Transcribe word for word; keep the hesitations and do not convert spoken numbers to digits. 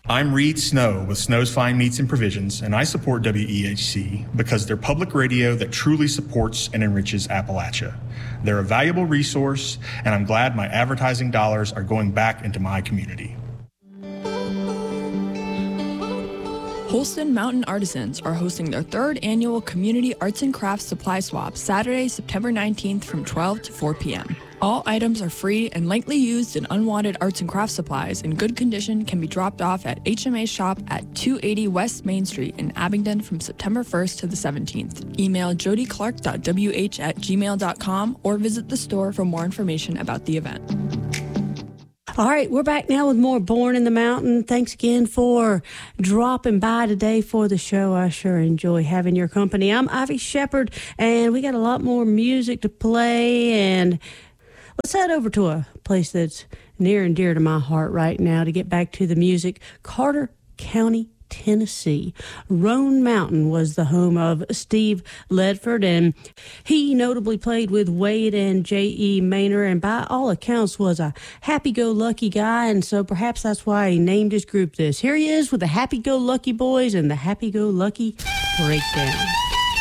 I'm Reed Snow with Snow's Fine Meats and Provisions, and I support W E H C because they're public radio that truly supports and enriches Appalachia. They're a valuable resource, and I'm glad my advertising dollars are going back into my community. Holston Mountain Artisans are hosting their third annual Community Arts and Crafts Supply Swap Saturday, September nineteenth from twelve to four p.m. All items are free, and lightly used and unwanted arts and crafts supplies in good condition can be dropped off at H M A Shop at two eighty West Main Street in Abingdon from September first to the seventeenth. Email jody clark dot w h at gmail dot com or visit the store for more information about the event. All right, we're back now with more Born in the Mountain. Thanks again for dropping by today for the show. I sure enjoy having your company. I'm Ivy Shepard, and we got a lot more music to play, and let's head over to a place that's near and dear to my heart right now to get back to the music. Carter County, Tennessee. Roan Mountain was the home of Steve Ledford, and he notably played with Wade and J E. Maynor, and by all accounts was a happy-go-lucky guy, and so perhaps that's why he named his group this. Here he is with the Happy-Go-Lucky Boys and the Happy-Go-Lucky Breakdown.